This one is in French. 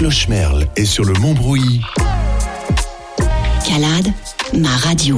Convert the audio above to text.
Clochemerle et sur le Montbrouilly. Calade, ma radio.